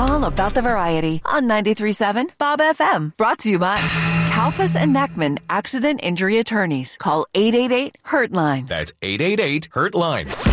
all about the variety on 93.7 Bob FM. Brought to you by Kalfas and Mackman Accident Injury Attorneys. Call 888-HURT-LINE. That's 888-HURT-LINE.